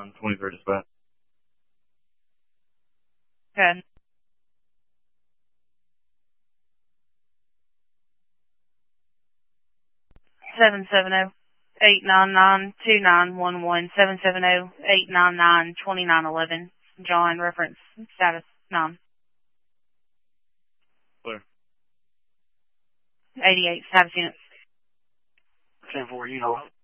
on 23rd dispatch. Good. 770-899-2911, 770-899-2911. John, reference status none. Clear. 88 status unit. 10-4, you know.